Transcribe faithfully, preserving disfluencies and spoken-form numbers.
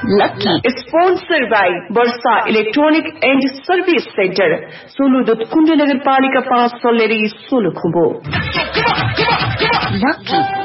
Lucky. Sponsored by Barsa Electronic and Service Center. Solo Dut Kundu Nagar Palika Pass Soleri Solo Kubo. Lucky.